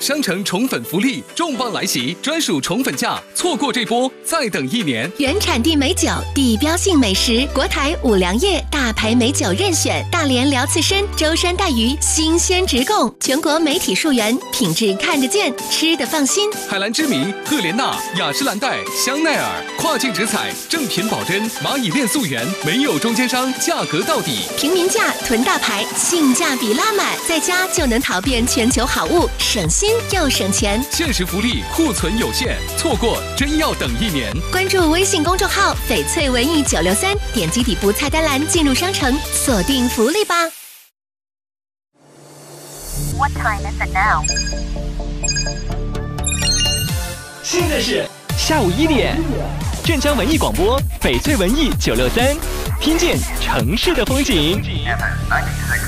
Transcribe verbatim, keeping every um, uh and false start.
商城宠粉福利重磅来袭，专属宠粉价，错过这波再等一年。 原产地美酒，地标性美食，国台五粮液大牌美酒任选，大连辽刺参、舟山带鱼新鲜直供，全国媒体溯源，品质看得见，吃得放心。 海蓝之谜、赫莲娜、雅诗兰黛、香奈儿，跨境直采，正品保真，蚂蚁链溯源，没有中间商，价格到底， 平民价囤大牌，性价比拉满，在家就能淘遍全球好物，省心又省钱。 限时福利，库存有限，错过真要等一年。 关注微信公众号翡翠文艺九六三，点击底部菜单栏进入商城，锁定福利吧。 What time is it now? 现在是下午一点，镇江文艺广播翡翠文艺九六三，听见城市的风景。